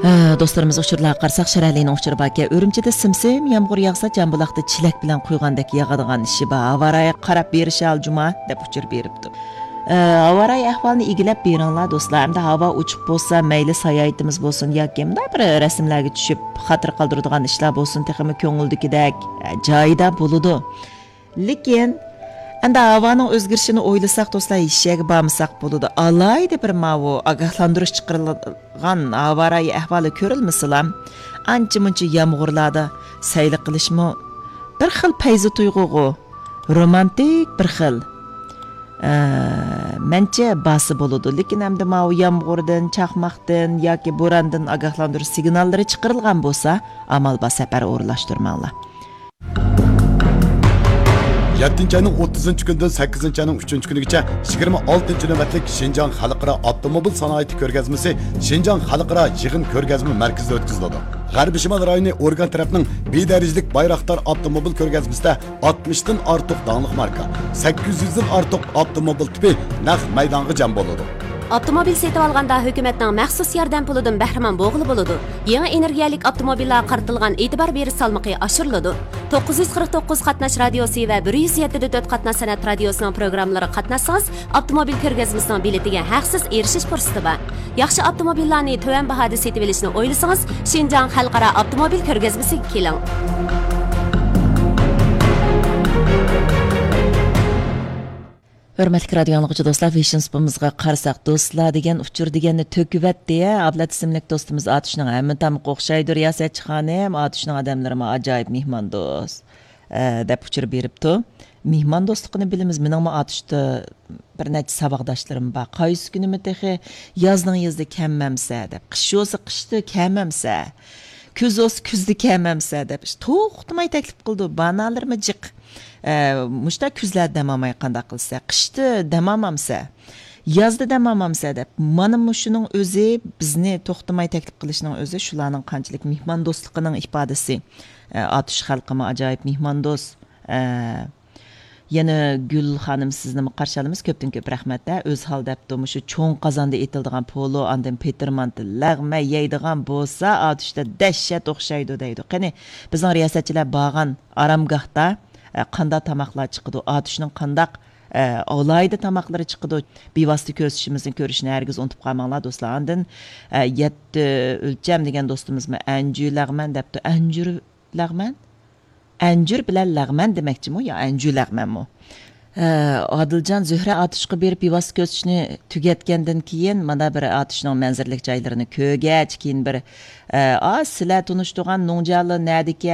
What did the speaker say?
Dostlarımız uçurlar qarsak şərəliyin uçur baka. Örümçədə simsim yağmur yağsa Jambulaqda çilək bilan quyğandək yağadigan işi ba. Avaraya qarab berişal cuma deb uçur beribdi. Avaraya ahvalını igilab beringlar dostlar. Hamda hava uçuq bolsa, mayli sayohatimiz bolsun yoki bir rasmlarga tushib xatir qoldiradigan ishlar bolsun, texmi ko'ngildagidek joyida bo'ladi. Lekin Anda havanın özgürüşünü oylasak dostlar işe bağımsak buludu. Alaydı bir mavu agahlandırış çıkarılgan havarayı ahvalı körülmesilam. Anca munca yağmurlarda saylı kılışmı bir xil payzı tuyğuğu, romantik bir xil. Mence bası buludu. Lekin hem de mavu yağmurdan, çakmaktan yoki borandan agahlandırış signalları çıkarılgan bolsa amal ba sefer uğurlaştırmalı. 7 ayning 30 kunidan 8 ayning 3 kunigacha 26 navbatlik Şinjan Xalqaro avtomobil sanoati ko'rgazmasi Şinjan Xalqaro yig'in ko'rgazma markazida o'tkaziladi. G'arbiy Shimol rayoni organ tarafining bedarajlik Bayraktar avtomobil ko'rgazmasida 60 dan ortiq danglik marka, 800 dan ortiq avtomobil tipi naq maydonga jam bo'ladi. Avtomobil setib olganda hukumatning maxsus yordam pulidan bahramand bo'g'ili bo'ladi. Yangi energiyalik avtomobillar qaratilgan e'tibor berish salmoqi oshiriladi. 949 qatnash radiosi va 107.4 qatnash san'at radiosining programmalari qatnashsangiz, avtomobil ko'rgazmasining biletiga haqsiz erishish fursati bor. Yaxshi avtomobillarni to'van bahoda setib olishni o'ylasangiz, Şinjan Xalqaro avtomobil ko'rgazmasiga keling. Hörmətli radio anlıqçı dostlar, Vision Spamızға qarsak dostlar degen uçur degenni töküvət deyə Ablat isimlik dostumuz Atuşның həmin tam qoxşaydı riyasətçi xanım, Atuşның adamlarıma acayip mihman dost dep uçur beripti. Mihman dostluğunu bilimiz, meningmi Atuşda bir neçə sabaqdaşlarım var. Qaysı günümü texi yazning yazda kəmməmsə dep, qish olsa qishda kəmməmsə, kuz olsa kuzda kəmməmsə dep, to'xtamay taklif qildi. Banalarımı jiq. Muşta küzlər dəmamay qanda qılsa, qışda dəmamamsa, yazda dəmamamsa deb, mana muşunun özü bizni toxtamay təklif qilishning özü şularning qanchalik mehmon dostligining ifodasi. Atush xalqima ajoyib mehmon do'st. Yana Gül xanım sizni qarshi olamiz, ko'pdan ko'p rahmat. O'z hol debdi, mushu cho'ng qozonda etildigan polo, andan petermant lag'ma yeydigan bo'lsa, Atushda dahshat o'xshaydi deydi. Qani bizning riyosatchilar borgan aramgohda qanda tamoqlar chiqadi, Atuşning qandaq olayda tamoqlari chiqadi. Bevosita ko'rsatishimizni ko'rishni hargiz unutib qolmanglar do'stlar. Ondan 7 o'lcham degan do'stimizmi anjur lag'man debdi. Anjur lag'man? Anjur bilan lag'man demakchimi yo anjur lag'manmi? Adiljon Zuhra Atuşqa berib bevosita ko'rsatishni tugatgandan keyin mana bir Atuşning manzaralik joylarini ko'rgach, keyin bir sizlar tunishtirgan Nungjalı nadika